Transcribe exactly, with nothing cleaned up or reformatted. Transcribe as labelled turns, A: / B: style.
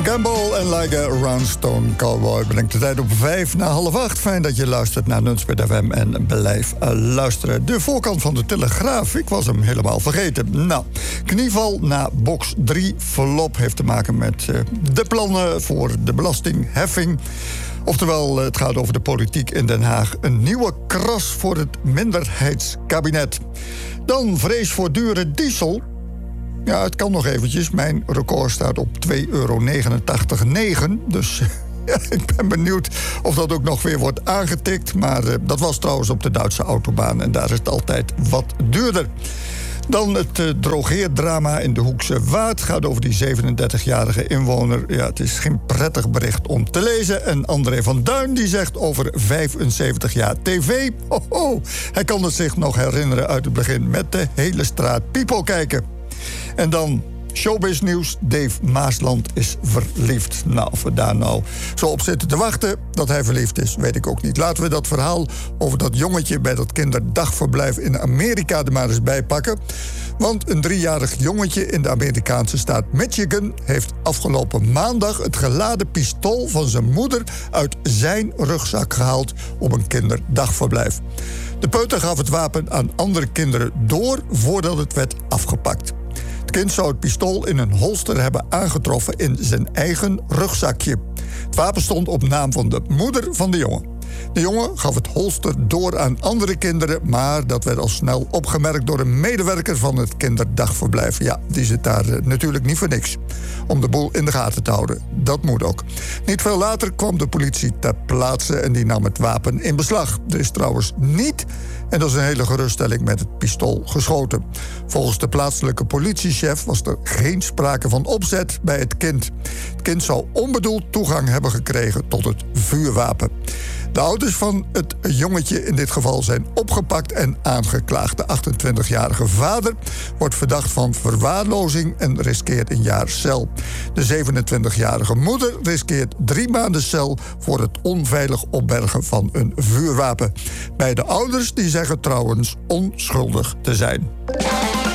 A: Gamble en Like a Roundstone Cowboy brengt de tijd op vijf na half acht. Fijn dat je luistert naar Nunspeet F M en blijf uh, luisteren. De voorkant van de Telegraaf, ik was hem helemaal vergeten. Nou, knieval na box drie verloop heeft te maken met uh, de plannen voor de belastingheffing. Oftewel, het gaat over de politiek in Den Haag. Een nieuwe kras voor het minderheidskabinet. Dan vrees voor dure diesel. Ja, het kan nog eventjes. Mijn record staat op twee euro negenentachtig komma negen. Dus ja, ik ben benieuwd of dat ook nog weer wordt aangetikt. Maar uh, dat was trouwens op de Duitse autobaan. En daar is het altijd wat duurder. Dan het uh, drogeerdrama in de Hoekse Waard. Gaat over die zevenendertigjarige inwoner. Ja, het is geen prettig bericht om te lezen. En André van Duin die zegt over vijfenzeventig jaar tv. Ho, ho. Hij kan het zich nog herinneren uit het begin met de hele straat People kijken. En dan showbiz nieuws. Dave Maasland is verliefd. Nou, of we daar nou zo op zitten te wachten dat hij verliefd is, weet ik ook niet. Laten we dat verhaal over dat jongetje bij dat kinderdagverblijf in Amerika er maar eens bij pakken. Want een driejarig jongetje in de Amerikaanse staat Michigan heeft afgelopen maandag het geladen pistool van zijn moeder uit zijn rugzak gehaald op een kinderdagverblijf. De peuter gaf het wapen aan andere kinderen door voordat het werd afgepakt. Het kind zou het pistool in een holster hebben aangetroffen in zijn eigen rugzakje. Het wapen stond op naam van de moeder van de jongen. De jongen gaf het holster door aan andere kinderen, maar dat werd al snel opgemerkt door een medewerker van het kinderdagverblijf. Ja, die zit daar uh, natuurlijk niet voor niks. Om de boel in de gaten te houden. Dat moet ook. Niet veel later kwam de politie ter plaatse en die nam het wapen in beslag. Er is trouwens niet, en dat is een hele geruststelling, met het pistool geschoten. Volgens de plaatselijke politiechef was er geen sprake van opzet bij het kind. Het kind zou onbedoeld toegang hebben gekregen tot het vuurwapen. De ouders van het jongetje in dit geval zijn opgepakt en aangeklaagd. De achtentwintigjarige vader wordt verdacht van verwaarlozing en riskeert een jaar cel. De zevenentwintigjarige moeder riskeert drie maanden cel voor het onveilig opbergen van een vuurwapen. Beide ouders die zeggen trouwens onschuldig te zijn.